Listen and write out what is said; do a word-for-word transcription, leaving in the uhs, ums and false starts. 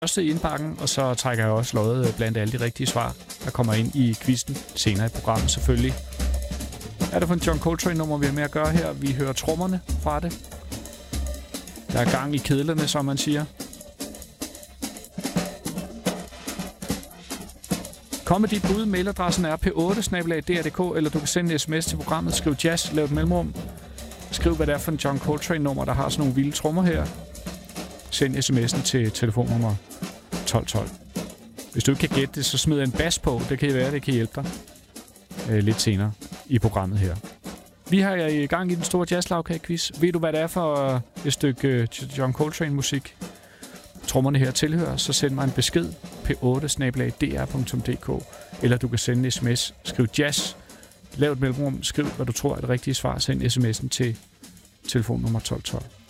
første i indbakken, og så trækker jeg også loddet blandt alle de rigtige svar, der kommer ind i quizzen senere i programmet selvfølgelig. Er det for en John Coltrane-nummer, vi har med at gøre her? Vi hører trommerne fra det. Der er gang i kedlerne, som man siger. Kom med dit bud. Mailadressen er p otte snabel-a d r punktum d k, eller du kan sende en sms til programmet. Skriv jazz, lav et mellemrum. Skriv, hvad det er for en John Coltrane-nummer, der har sådan nogle vilde trommer her. Send sms'en til telefonnummer tolv tolv. Hvis du ikke kan gætte det, så smid en bas på. Det kan være, det kan hjælpe dig øh, lidt senere i programmet her. Vi har i gang i den store jazzlagkage-quiz. Ved du, hvad det er for et stykke John Coltrane-musik, trommerne her tilhører, så send mig en besked p otte snabel-a d r punktum d k, eller du kan sende en sms. Skriv jazz, lav et mellemrum, skriv, hvad du tror er det rigtige svar. Send sms'en til telefonnummer tolv tolv.